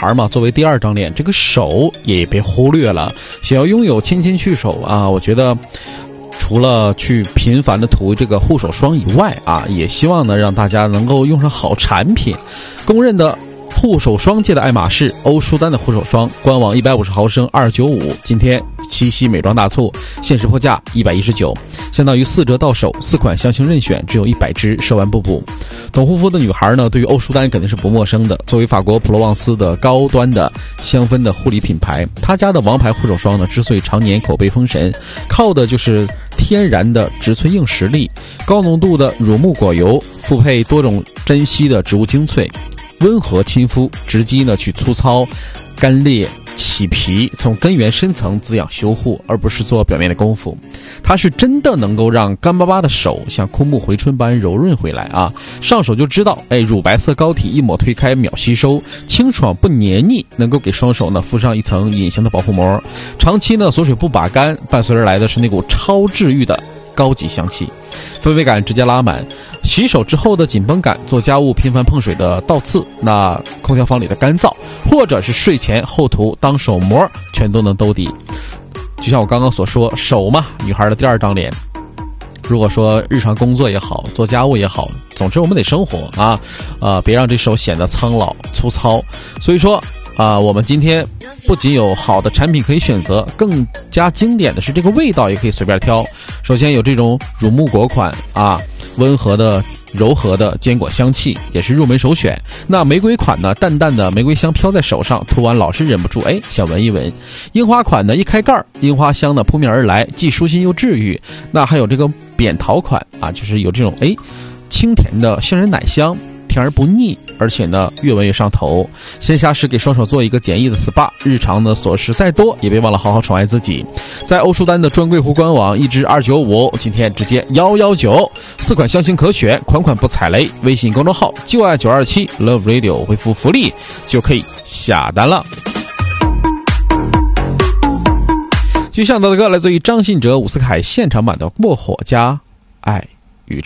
孩嘛，作为第二张脸，这个手也别忽略了。想要拥有纤纤去手啊，我觉得除了去频繁的涂这个护手霜以外啊，也希望呢让大家能够用上好产品。公认的护手霜界的爱马仕欧舒丹的护手霜，官网150毫升295，今天七夕美妆大促，限时破价119，相当于4折到手，4款香型任选，只有100支，售完不补。懂护肤的女孩呢，对于欧舒丹肯定是不陌生的。作为法国普罗旺斯的高端的香氛的护理品牌，他家的王牌护手霜呢，之所以常年口碑封神，靠的就是天然的植萃硬实力，高浓度的乳木果油，复配多种珍稀的植物精粹，温和亲肤，直击呢去粗糙、干裂、起皮，从根源深层滋养修护，而不是做表面的功夫。它是真的能够让干巴巴的手像枯木回春般柔润回来啊！上手就知道，乳白色膏体一抹推开秒吸收，清爽不黏腻，能够给双手呢敷上一层隐形的保护膜，长期呢锁水不把干，伴随而来的是那股超治愈的高级香气，氛围感直接拉满。洗手之后的紧绷感，做家务频繁碰水的倒刺，那空调房里的干燥，或者是睡前后涂当手膜，全都能兜底。就像我刚刚所说，手嘛，女孩的第二张脸。如果说日常工作也好，做家务也好，总之我们得生活啊，别让这手显得苍老粗糙。所以说我们今天不仅有好的产品可以选择，更加经典的是这个味道也可以随便挑。首先有这种乳木果款啊，温和的柔和的坚果香气，也是入门首选。那玫瑰款呢，淡淡的玫瑰香飘在手上，涂完老是忍不住想闻一闻。樱花款呢，一开盖樱花香呢扑面而来，既舒心又治愈。那还有这个扁桃款啊，就是有这种清甜的杏仁奶香，甜而不腻，而且呢越闻越上头。闲暇时给双手做一个简易的 SPA， 日常的琐事再多也别忘了好好宠爱自己。在欧舒丹的专柜户官网1支295，今天直接119，4款香型可选，款款不踩雷。微信公众号就爱927 Love Radio 回复福利就可以下单了。继续上到的歌来自于张信哲伍思凯现场版的《过火加爱》。